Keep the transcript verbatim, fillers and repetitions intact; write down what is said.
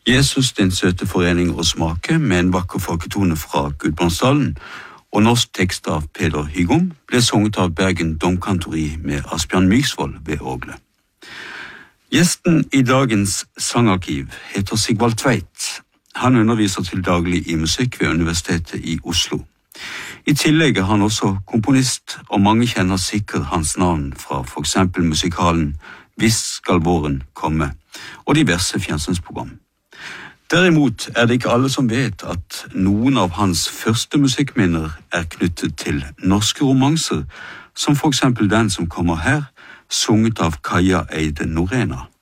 Jesus, din søte forening og smake, med en vakker folketone fra Gudbrandsdalen, og norsk tekst av Peder Hygom, ble sunget av Bergen Domkantori med Asbjørn Myksvold ved orgelet. Gjesten i dagens sangarkiv heter Sigvald Tveit. Han underviser til daglig i musikk ved Universitetet i Oslo. I tillegg er han også komponist, og mange kjenner sikkert hans navn fra for eksempel musikalen «Hvis skal våren komme» og diverse fjernsynsprogram. Derimot er det ikke alle som vet at noen av hans første musikkminner er knyttet til norske romanser, som for eksempel den som kommer her, sunget av Kaja Eide Norena.